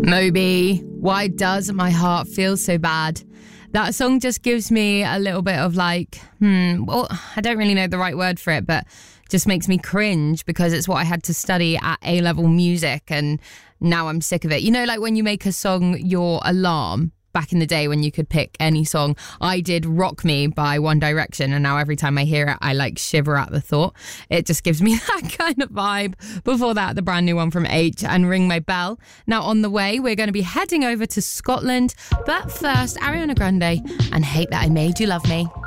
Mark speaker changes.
Speaker 1: Moby, why does my heart feel so bad? That song just gives me a little bit of like, well, I don't really know the right word for it, but just makes me cringe because it's what I had to study at A-level music and now I'm sick of it. You know, like when you make a song your alarm, back in the day when you could pick any song. I did Rock Me by One Direction, and now every time I hear it, I like shiver at the thought. It just gives me that kind of vibe. Before that, the brand new one from H and Ring My Bell. Now on the way, we're going to be heading over to Scotland, but first, Ariana Grande and Hate That I Made You Love Me.